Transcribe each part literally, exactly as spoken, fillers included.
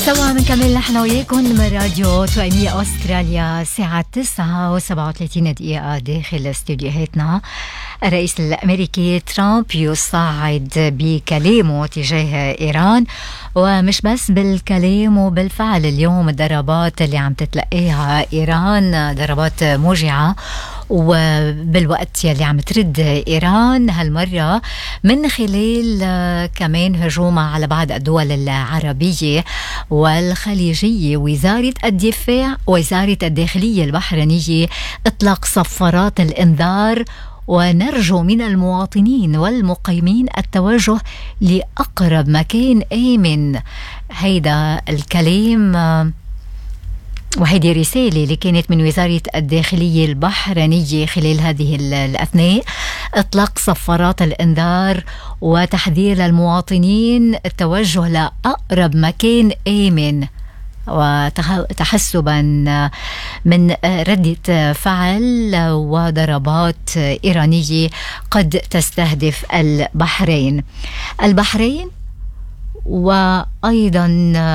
سوا بنكمل نحن وياكم من راديو توأمية أستراليا الساعة تسعة وسبعة وثلاثين دقيقة داخل استوديوهاتنا. الرئيس الأمريكي ترامب يصعد بكلامه تجاه إيران، ومش بس بالكلام وبالفعل اليوم الضربات اللي عم تتلقيها إيران ضربات موجعة، وبالوقت يلي عم ترد إيران هالمرة من خلال كمان هجومها على بعض الدول العربية والخليجية. وزارة الدفاع ووزارة الداخلية البحرينية اطلق صفارات الإنذار، ونرجو من المواطنين والمقيمين التوجه لأقرب مكان آمن. هيدا الكلام وهيدي رسالة اللي كانت من وزارة الداخلية البحرينية خلال هذه الأثناء. اطلاق صفارات الإنذار وتحذير للمواطنين التوجه لأقرب مكان آمن، وتحسبا من ردة فعل وضربات إيرانية قد تستهدف البحرين البحرين وأيضا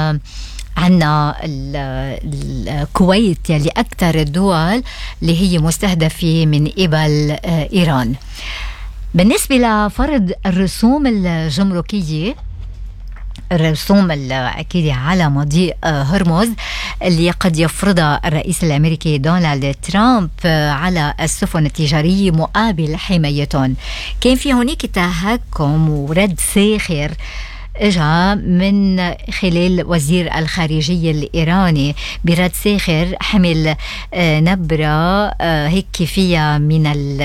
عنا الكويت يلي أكثر الدول اللي هي مستهدفة من قبل إيران. بالنسبة لفرض الرسوم الجمركية، الرسوم الأكيدة على مضيق هرمز اللي قد يفرضها الرئيس الأمريكي دونالد ترامب على السفن التجارية مقابل حمايتهم، كان في هناك تهكم ورد ساخر اجا من خلال وزير الخارجية الإيراني برد ساخر حمل نبرة هيك فيها من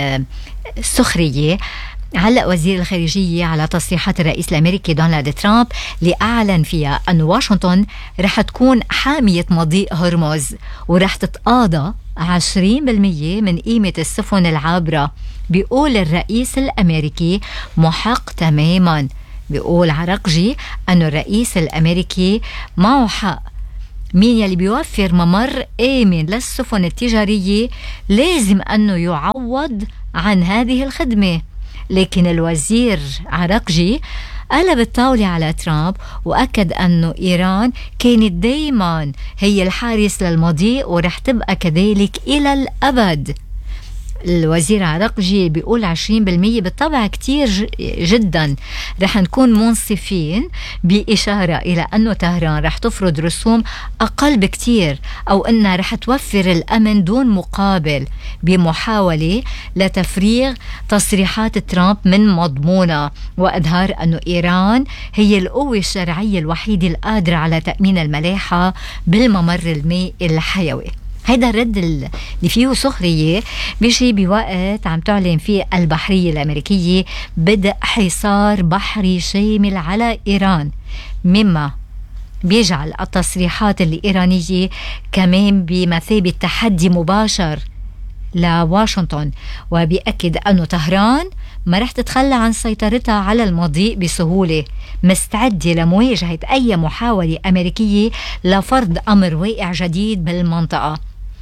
السخرية علق وزير الخارجية على تصريحات الرئيس الأمريكي دونالد ترامب اللي أعلن فيها أن واشنطن رح تكون حامية مضيق هرمز ورح تتقاضى عشرين بالمية من قيمة السفن العابرة. بيقول الرئيس الأمريكي محق تماما، بيقول عرقجي أنه الرئيس الأمريكي معه حق. مين يلي بيوفر ممر آمن للسفن التجارية لازم أنه يعوض عن هذه الخدمة. لكن الوزير عرقجي قلب الطاولة على ترامب وأكد أنه إيران كانت دايما هي الحارس للمضيق ورح تبقى كذلك إلى الأبد. الوزير عرقجي بيقول عشرين بالمية بالطبع كتير جدا، رح نكون منصفين بإشارة إلى أنه طهران رح تفرض رسوم أقل بكتير، أو أنها رح توفر الأمن دون مقابل بمحاولة لتفريغ تصريحات ترامب من مضمونها، وأظهر أنه إيران هي القوة الشرعية الوحيدة القادرة على تأمين الملاحة بالممر المائي الحيوي. هيدا الرد اللي فيه سخرية بيجي بوقت عم تعلن فيه البحرية الأمريكية بدء حصار بحري شامل على إيران، مما بيجعل التصريحات الإيرانية كمان بمثابة تحدي مباشر لواشنطن، وبيأكد أنه طهران ما رح تتخلى عن سيطرتها على المضيق بسهولة، مستعدة لمواجهة أي محاولة أمريكية لفرض أمر واقع جديد بالمنطقة.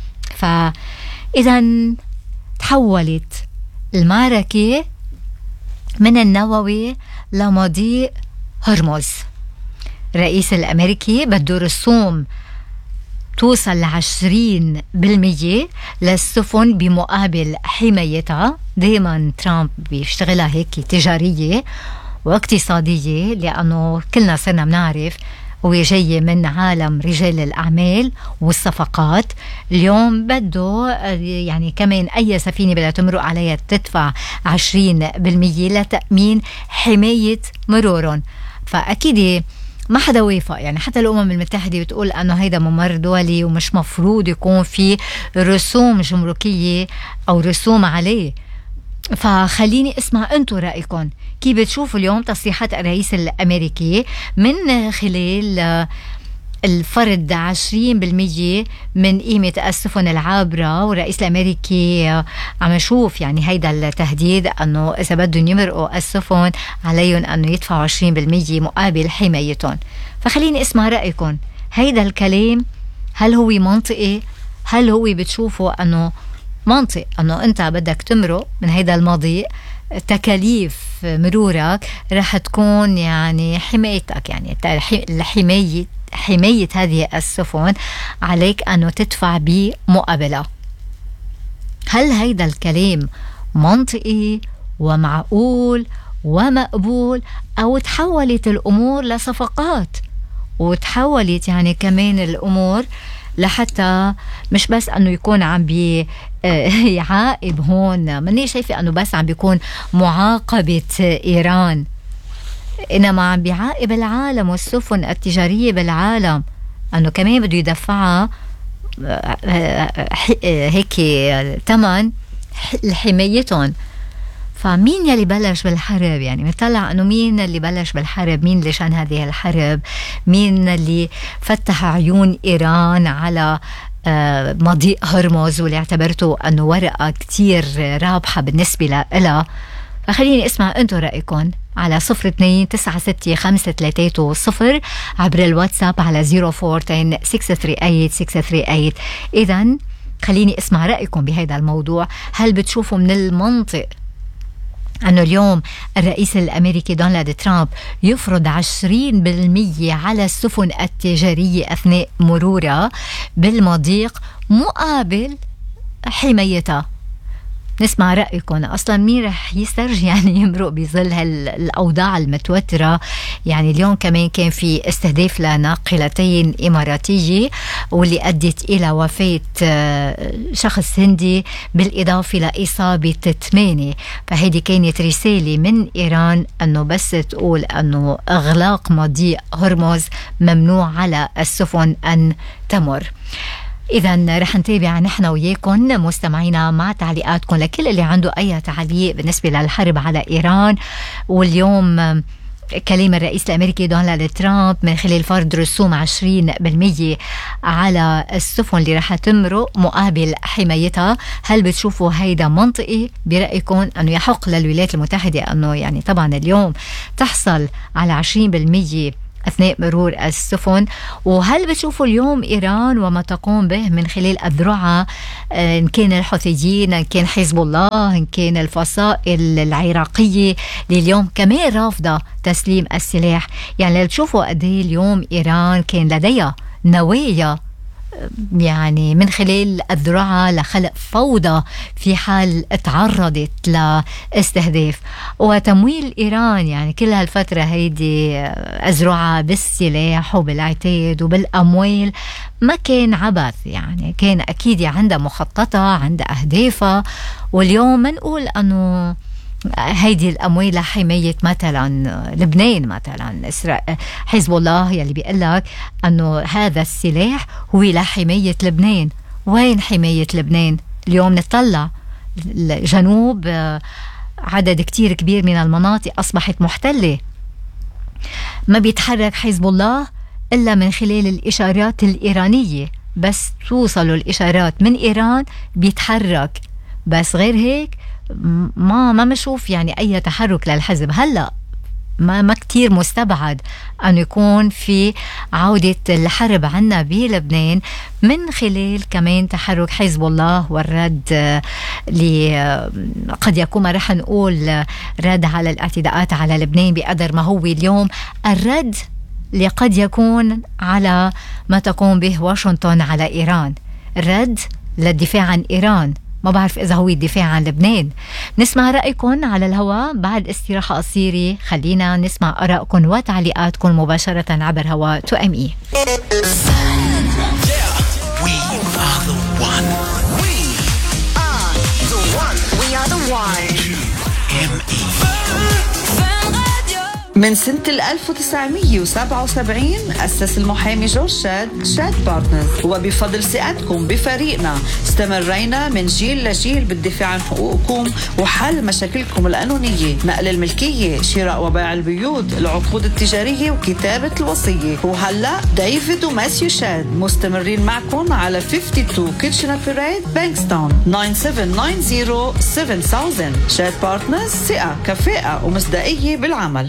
فإذا تحولت المعركة من النووي لمضيق هرمز. الرئيس الأمريكي بده رسوم توصل لعشرين بالمية للسفن بمقابل حمايتها. دايما ترامب بيشتغلها هيك تجارية واقتصادية، لأنه كلنا صرنا بنعرف هو جاي من عالم رجال الأعمال والصفقات. اليوم بده يعني كمان أي سفينة بدها تمرق عليها تدفع عشرين بالمية لتأمين حماية مرورهم. فأكيد ما حدا وافق، يعني حتى الأمم المتحدة بتقول أنه هيدا ممر دولي ومش مفروض يكون في رسوم جمركية أو رسوم عليه. فخليني اسمع أنتوا رأيكم، كيف بتشوفوا اليوم تصريحات الرئيس الأمريكي من خلال الفرض عشرين بالمية من قيمة السفن العابرة، والرئيس الأمريكي عم يشوف يعني هيدا التهديد أنه إذا بدهم يمرقوا السفن عليهم أنه يدفعوا عشرين بالمية مقابل حمايتهم. فخليني اسمع رأيكم، هيدا الكلام هل هو منطقي؟ هل هو بتشوفوا أنه منطق أنه أنت بدك تمرق من هيدا المضيق تكاليف مرورك رح تكون يعني حمايتك، يعني الحماية حماية هذه السفن عليك أنه تدفع بمقابلة. هل هيدا الكلام منطقي ومعقول ومقبول، أو تحولت الأمور لصفقات وتحولت يعني كمان الأمور لحتى مش بس أنه يكون عم بي يعاقب هون؟ مني شايفة أنه بس عم بيكون معاقبة إيران، إنما عم بيعاقب العالم والسفن التجارية بالعالم، أنه كمان بده يدفعها هيك ثمن لحمايتهم. فمين يلي بلش بالحرب؟ يعني مطلع أنه مين اللي بلش بالحرب، مين اللي شان هذه الحرب، مين اللي فتح عيون إيران على مضيق هرمز واللي اعتبرته أنه ورقة كتير رابحة بالنسبة لها. فخليني اسمع أنتوا رأيكم على صفر اثنين تسعة ستة خمسة ثلاثة صفر عبر الواتساب على صفر أربعة عشرة ستة ثمانية ثمانية ستة ثلاثة ثمانية. إذن خليني اسمع رأيكم بهذا الموضوع. هل بتشوفوا من المنطق أنه اليوم الرئيس الأمريكي دونالد ترامب يفرض عشرين بالمية على السفن التجارية أثناء مرورها بالمضيق مقابل حمايتها؟ نسمع رأيكم. أصلا مين رح يسترجي يعني يمرق بظل هالأوضاع المتوترة؟ يعني اليوم كمان كان في استهداف لناقلتين إماراتية واللي أدت إلى وفاة شخص هندي بالإضافة لإصابة ثمانية. فهذه كانت رسالة من إيران أنه بس تقول أنه إغلاق مضيق هرمز ممنوع على السفن أن تمر. إذا رح نتابع نحن وياكم مستمعينا مع تعليقاتكم لكل اللي عنده أي تعليق بالنسبة للحرب على إيران. واليوم كلام الرئيس الأمريكي دونالد ترامب من خلال فرض رسوم عشرين بالمية على السفن اللي رح تمرق مقابل حمايتها. هل بتشوفوا هيدا منطقي برأيكم أنه يحق للولايات المتحدة أنه يعني طبعا اليوم تحصل على عشرين بالمية أثناء مرور السفن؟ وهل بتشوفوا اليوم إيران وما تقوم به من خلال أذرعها، إن كان الحوثيين، إن كان حزب الله، إن كان الفصائل العراقية اللي اليوم كمان رافضة تسليم السلاح؟ يعني تشوفوا قد ايه اليوم إيران كان لديها نوايا يعني من خلال أذرعها لخلق فوضى في حال تعرضت لاستهداف. وتمويل إيران يعني كل هالفترة هيدي أذرعها بالسلاح وبالعتاد وبالأموال ما كان عبث، يعني كان أكيد عندها مخططة، عندها أهدافها. واليوم ما نقول أنه هيدي الأموال لحماية مثلا لبنان، مثلا حزب الله يلي بيقلك أنه هذا السلاح هو لحماية لبنان. وين حماية لبنان؟ اليوم نطلع الجنوب عدد كتير كبير من المناطق أصبحت محتلة، ما بيتحرك حزب الله إلا من خلال الإشارات الإيرانية، بس توصلوا الإشارات من إيران بيتحرك، بس غير هيك ما ما مشوف يعني أي تحرك للحزب. هلأ ما ما كتير مستبعد أن يكون في عودة الحرب عنا بلبنان من خلال كمان تحرك حزب الله والرد اللي قد يكون ما رح نقول رد على الاعتداءات على لبنان بقدر ما هو اليوم الرد اللي قد يكون على ما تقوم به واشنطن على إيران، الرد للدفاع عن إيران. ما بعرف إذا هو الدفاع عن لبنان. نسمع رأيكم على الهواء بعد استراحة قصيرة. خلينا نسمع آرائكم وتعليقاتكم مباشرة عبر هواء تو ام اي. من سنة ألف وتسعمية وسبعة وسبعين أسس المحامي جورج شاد شاد بارتنرز، وبفضل ثقتكم بفريقنا استمرينا من جيل لجيل بالدفاع عن حقوقكم وحل مشاكلكم القانونية، نقل الملكية، شراء وبيع البيوت، العقود التجارية وكتابة الوصية. وهلأ ديفيد وماسيو شاد مستمرين معكم على اثنين وخمسين كيتشنر بيريد بانكستون تسعة سبعة تسعة صفر سبعة ألف. شاد بارتنرز، ثقة، كفاءة ومصداقية بالعمل. عندك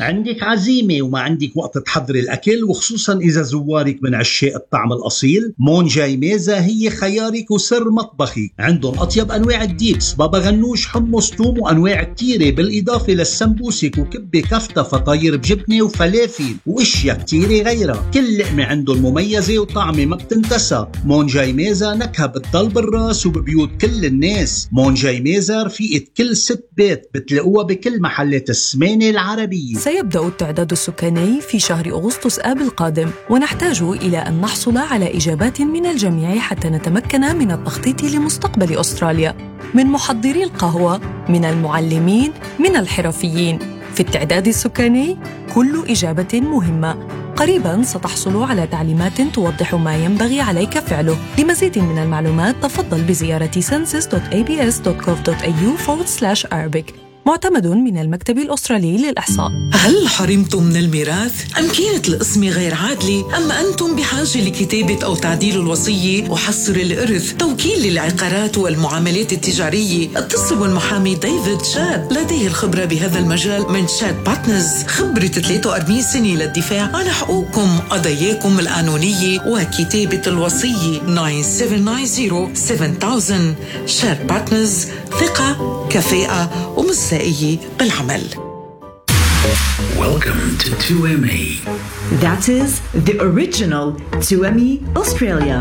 عندك عزيمة وما عندك وقت تحضري الأكل، وخصوصا إذا زوارك من عشاق الطعم الأصيل، مونجاي ميزة هي خيارك وسر مطبخك. عندهم أطيب أنواع الديبس، بابا غنوش، حمص، توم، وأنواع كتيرة، بالإضافة للسمبوسك وكبة كفتة، فطاير بجبنة وفلافل وإشياء كتيرة غيرها. كل لقمة عندهم مميزة وطعمة ما بتنتسى. مونجاي ميزة نكهة بتضل بالراس وببيوت كل الناس. مونجاي ميزة رفيقة كل ست بيت، بتلاقوها بكل محلات السمانة العربية. سيبدأ التعداد السكاني في شهر أغسطس آب القادم، ونحتاج إلى أن نحصل على إجابات من الجميع حتى نتمكن من التخطيط لمستقبل أستراليا، من محضري القهوة، من المعلمين، من الحرفيين. في التعداد السكاني كل إجابة مهمة. قريباً ستحصل على تعليمات توضح ما ينبغي عليك فعله. لمزيد من المعلومات تفضل بزيارة census dot a b s dot gov dot a u forward slash arabic. معتمد من المكتب الأسترالي للإحصاء. هل حرمتم من الميراث؟ أم كانت القسمة غير عادلة؟ أم أنتم بحاجة لكتابة أو تعديل الوصية وحصر الإرث؟ توكيل للعقارات والمعاملات التجارية؟ اتصلوا بالمحامي ديفيد شاد، لديه الخبرة بهذا المجال من شاد بارتنرز، خبرة ثلاثة وأربعين سنة للدفاع عن حقوقكم، قضاياكم القانونية وكتابة الوصية. تسعة سبعة تسعة صفر سبعة ألف. شاد بارتنرز، ثقة، كفاءة ومصداقية بالعمل. Welcome to two M E. That is the original two M E Australia.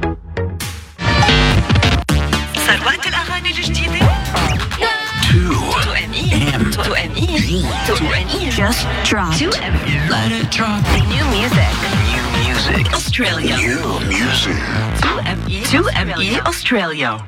ثروات الأغاني الجديدة. two M E. two M E. two M E. Just drop. two M E. Let it drop. New music. New music. Australia. New music. two M E. two M E Australia.